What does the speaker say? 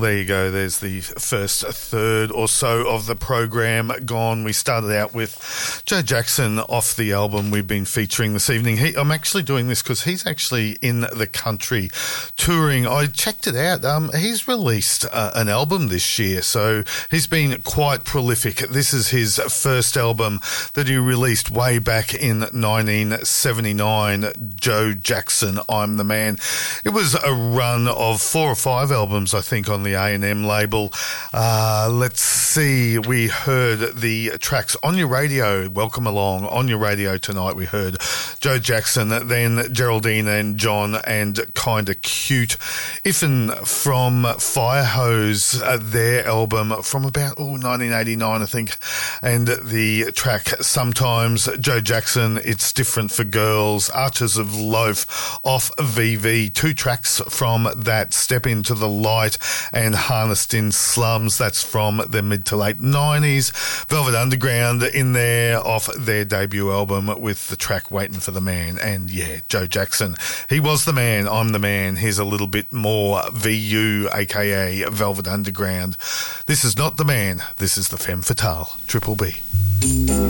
there you go. There's the first third or so of the program gone. We started out with Joe Jackson off the album we've been featuring this evening. I'm actually doing this because he's actually in the country touring. I checked it out. He's released an album this year, so he's been quite prolific. This is his first album that he released way back in 1979, Joe Jackson, I'm the Man. It was a run of 4 or 5 albums, I think, on the A&M label. Let's see, we heard the tracks On Your Radio, Welcome Along. On Your Radio tonight we heard Joe Jackson, then Geraldine and John and Kinda Cute. Ifin from Firehose, their album from about 1989, I think, and the track Sometimes, Joe Jackson, It's Different for Girls, Archers of Loaf off VV, 2 tracks from that, Step Into the Light and Harnessed in Slums, that's from the mid to late 90s. Velvet Underground in there off their debut album with the track Waiting for the Man. And yeah, Joe Jackson, he was the man, I'm the man. Here's a little bit more VU, aka Velvet Underground. This is not the man, this is the Femme Fatale, Triple B.